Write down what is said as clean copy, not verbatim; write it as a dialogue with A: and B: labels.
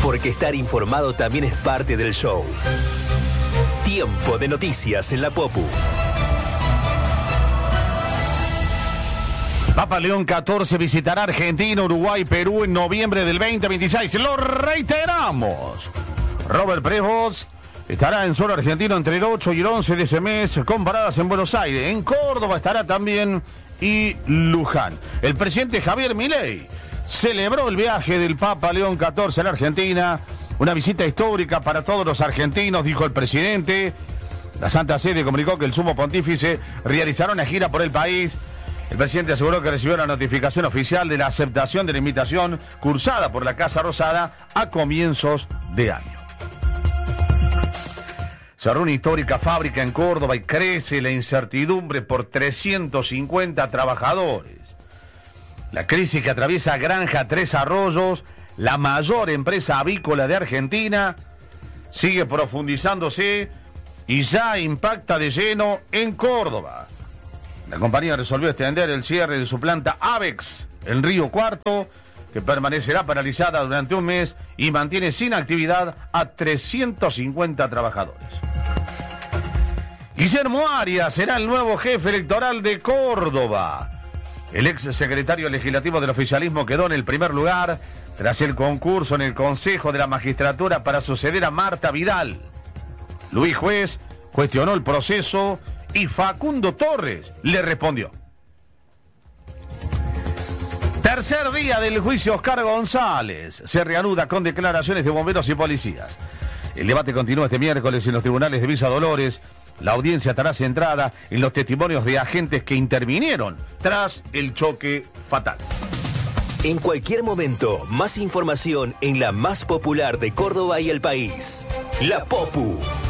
A: porque estar informado también es parte del show. Tiempo de noticias en la Popu.
B: Papa León XIV visitará Argentina, Uruguay, Perú en noviembre del 2026. Lo reiteramos. Robert Prevost estará en suelo argentino entre el 8 y el 11 de ese mes, con paradas en Buenos Aires. En Córdoba estará también y Luján. El presidente Javier Milei celebró el viaje del Papa León XIV a la Argentina. Una visita histórica para todos los argentinos, dijo el presidente. La Santa Sede comunicó que el sumo pontífice realizará una gira por el país. El presidente aseguró que recibió la notificación oficial de la aceptación de la invitación cursada por la Casa Rosada a comienzos de año. Cerró una histórica fábrica en Córdoba y crece la incertidumbre por 350 trabajadores. La crisis que atraviesa Granja Tres Arroyos, la mayor empresa avícola de Argentina, sigue profundizándose y ya impacta de lleno en Córdoba. La compañía resolvió extender el cierre de su planta Avex en Río Cuarto, que permanecerá paralizada durante un mes y mantiene sin actividad a 350 trabajadores. Guillermo Arias será el nuevo jefe electoral de Córdoba. El ex secretario legislativo del oficialismo quedó en el primer lugar tras el concurso en el Consejo de la Magistratura para suceder a Marta Vidal. Luis Juez cuestionó el proceso y Facundo Torres le respondió. Tercer día del juicio Oscar González. Se reanuda con declaraciones de bomberos y policías. El debate continúa este miércoles en los tribunales de Villa Dolores. La audiencia estará centrada en los testimonios de agentes que intervinieron tras el choque fatal.
A: En cualquier momento, más información en la más popular de Córdoba y el país. La Popu.